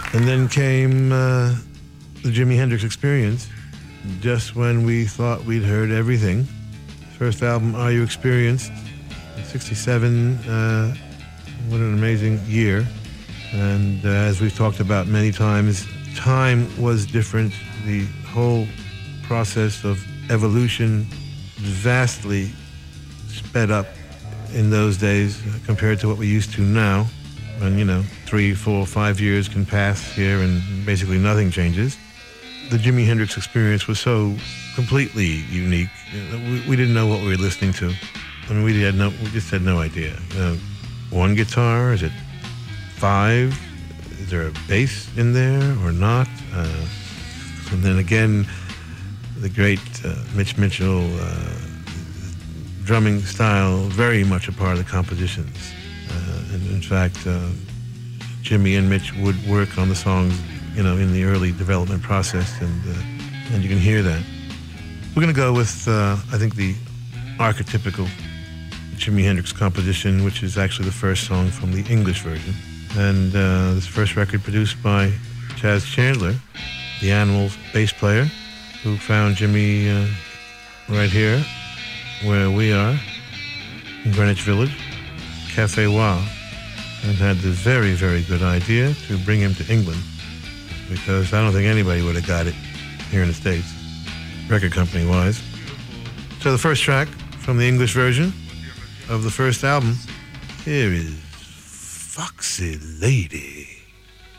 And then came the Jimi Hendrix Experience, just when we thought we'd heard everything. First album, Are You Experienced? 67, what an amazing year. And as we've talked about many times, time was different. The whole process of evolution vastly sped up in those days compared to what we used to now. And 3, 4, 5 years can pass here and basically nothing changes. The Jimi Hendrix Experience was so completely unique. We didn't know what we were listening to. I mean, we just had no idea. One guitar, is it 5? Is there a bass in there or not? And then again, the great Mitch Mitchell drumming style, very much a part of the compositions. And in fact, Jimmy and Mitch would work on the songs, in the early development process, and you can hear that. We're going to go with, I think, the archetypical Jimi Hendrix composition, which is actually the first song from the English version. And this first record produced by Chas Chandler, the Animals bass player, who found Jimmy right here, where we are, in Greenwich Village, Cafe Wha, and had the very, very good idea to bring him to England, because I don't think anybody would have got it here in the States, record company-wise. So the first track from the English version of the first album, here is Foxy Lady.